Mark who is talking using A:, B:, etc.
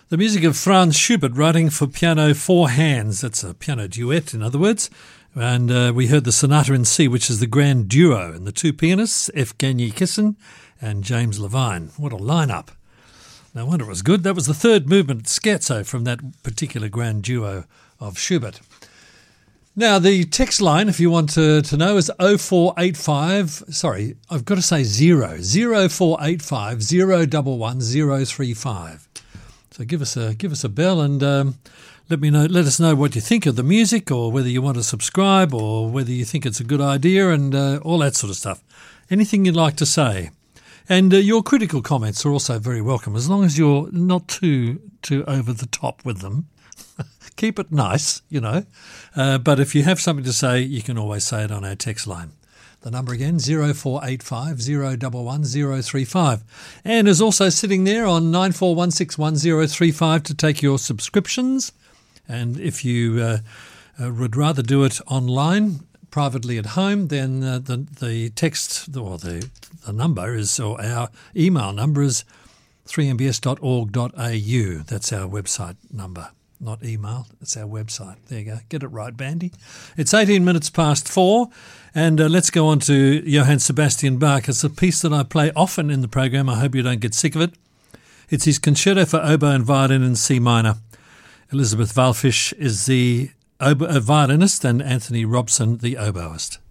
A: The music of Franz Schubert, writing for piano four hands. That's a piano duet, in other words. And we heard the Sonata in C, which is the grand duo, and the two pianists, Evgeny Kissin and James Levine. What a lineup. No wonder it was good. That was the third movement scherzo from that particular grand duo of Schubert. Now, the text line, if you want to know, is 0485, sorry, I've got to say 0485 011 035. So give us a bell and let us know what you think of the music, or whether you want to subscribe, or whether you think it's a good idea, and all that sort of stuff. Anything you'd like to say. And your critical comments are also very welcome, as long as you're not too over the top with them. Keep it nice, you know. But if you have something to say, you can always say it on our text line. The number again, 0485 011 035. Anne is also sitting there on 94161035 to take your subscriptions. And if you would rather do it online, privately at home, then the text, or the number is, or our email number is 3mbs.org.au. That's our website number. Not email, it's our website. There you go. Get it right, Bandy. It's 18 minutes past 4, and let's go on to Johann Sebastian Bach. It's a piece that I play often in the program. I hope you don't get sick of it. It's his Concerto for Oboe and Violin in C minor. Elizabeth Walfish is the violinist, and Anthony Robson the oboist.